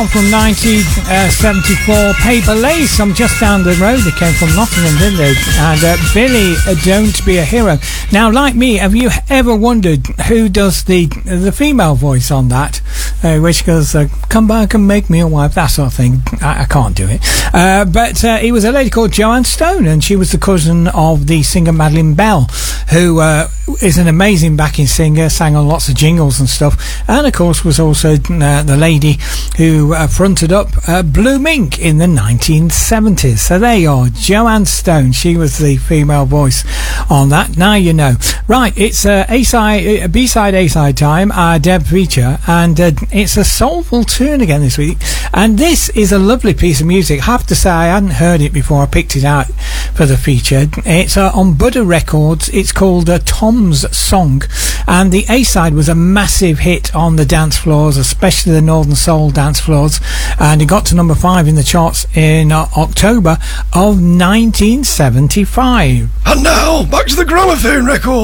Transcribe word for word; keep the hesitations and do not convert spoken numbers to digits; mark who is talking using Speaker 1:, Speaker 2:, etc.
Speaker 1: From nineteen seventy-four, Paper Lace. I'm just down the road. They came from Nottingham, didn't they? And uh, Billy, uh, Don't Be a Hero. Now, like me, have you ever wondered who does the the female voice on that? Uh, which goes, uh, come back and make me a wife, that sort of thing. I, I can't do it. Uh, but uh, it was a lady called Joanne Stone, and she was the cousin of the singer Madeline Bell, who uh, is an amazing backing singer, sang on lots of jingles and stuff, and of course was also uh, the lady who uh, fronted up uh, Blue Mink in the nineteen seventies. So there you are, Joanne Stone. She was the female voice on that. Now you know. Right, it's uh, A-side, uh, B-side, A-side time, our Deb feature, and uh, it's a soulful tune again this week. And this is a lovely piece of music. I have to say, I hadn't heard it before I picked it out for the feature. It's uh, on Buddha Records. It's called uh, Tom's Song, and the A-side was a massive hit on the dance floors, especially the Northern Soul dance floors, and it got to number five in the charts in uh, October of nineteen seventy-five.
Speaker 2: And now, back to the gramophone record.